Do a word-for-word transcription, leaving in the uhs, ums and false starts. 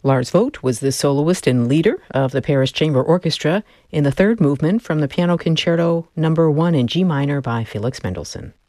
Lars Vogt was the soloist and leader of the Paris Chamber Orchestra in the third movement from the Piano Concerto Number One in G minor by Felix Mendelssohn.